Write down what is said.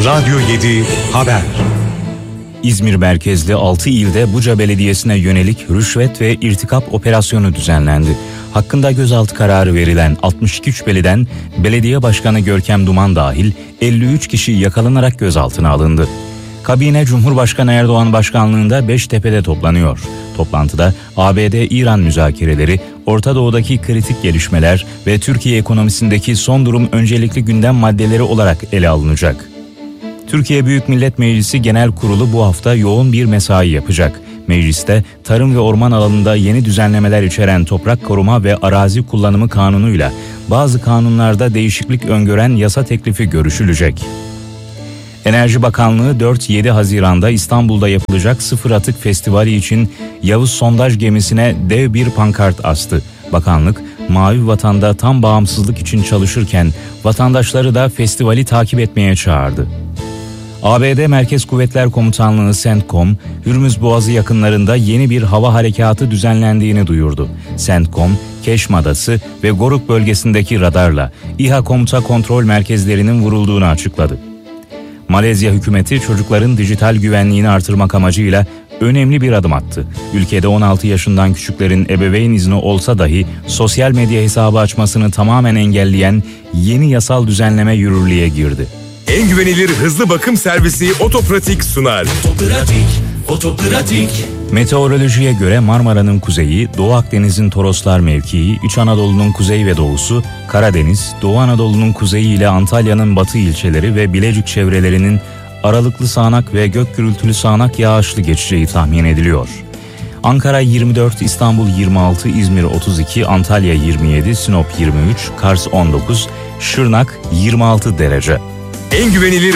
Radyo 7 Haber. İzmir merkezli 6 ilde Buca Belediyesi'ne yönelik rüşvet ve irtikap operasyonu düzenlendi. Hakkında gözaltı kararı verilen 62 şüpheliden belediye başkanı Görkem Duman dahil 53 kişi yakalanarak gözaltına alındı. Kabine Cumhurbaşkanı Erdoğan başkanlığında Beştepe'de toplanıyor. Toplantıda ABD-İran müzakereleri, Orta Doğu'daki kritik gelişmeler ve Türkiye ekonomisindeki son durum öncelikli gündem maddeleri olarak ele alınacak. Türkiye Büyük Millet Meclisi Genel Kurulu bu hafta yoğun bir mesai yapacak. Mecliste tarım ve orman alanında yeni düzenlemeler içeren Toprak Koruma ve Arazi Kullanımı Kanunu'yla bazı kanunlarda değişiklik öngören yasa teklifi görüşülecek. Enerji Bakanlığı 4-7 Haziran'da İstanbul'da yapılacak Sıfır Atık Festivali için Yavuz sondaj gemisine dev bir pankart astı. Bakanlık, Mavi Vatan'da tam bağımsızlık için çalışırken vatandaşları da festivali takip etmeye çağırdı. ABD Merkez Kuvvetler Komutanlığı CENTCOM, Hürmüz Boğazı yakınlarında yeni bir hava harekatı düzenlendiğini duyurdu. CENTCOM, Keşm Adası ve Goruk bölgesindeki radarla İHA komuta kontrol merkezlerinin vurulduğunu açıkladı. Malezya hükümeti çocukların dijital güvenliğini artırmak amacıyla önemli bir adım attı. Ülkede 16 yaşından küçüklerin ebeveyn izni olsa dahi sosyal medya hesabı açmasını tamamen engelleyen yeni yasal düzenleme yürürlüğe girdi. En güvenilir hızlı bakım servisi Otopratik sunar. Otopratik. Meteorolojiye göre Marmara'nın kuzeyi, Doğu Akdeniz'in Toroslar mevkii, İç Anadolu'nun kuzey ve doğusu, Karadeniz, Doğu Anadolu'nun kuzeyi ile Antalya'nın batı ilçeleri ve Bilecik çevrelerinin aralıklı sağanak ve gök gürültülü sağanak yağışlı geçeceği tahmin ediliyor. Ankara 24, İstanbul 26, İzmir 32, Antalya 27, Sinop 23, Kars 19, Şırnak 26 derece. En güvenilir